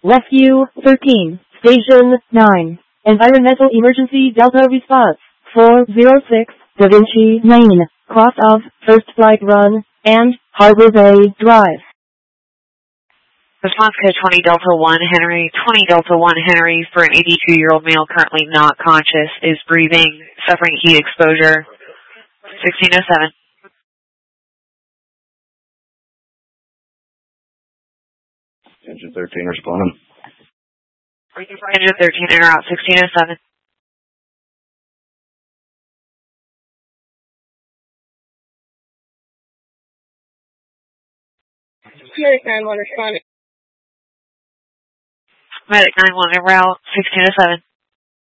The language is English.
Rescue 13, Station 9. Environmental Emergency Delta Response 406, Da Vinci Lane, cross of First Flight Run, and Harbor Bay Drive. Response code 20 Delta 1 Henry, 20 Delta 1 Henry for an 82-year-old male currently not conscious, is breathing, suffering heat exposure. 1607. Engine 13 responding. Engine 13 enter out 1607. Medic 9-1 responding. Medic 9-1 en route 1607.